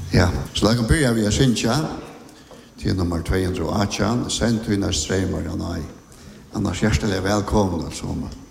Ja, så la oss börja via Sintja till nummer 218, Sentuinas strömmar och nej. Annars hjärtligt välkomna som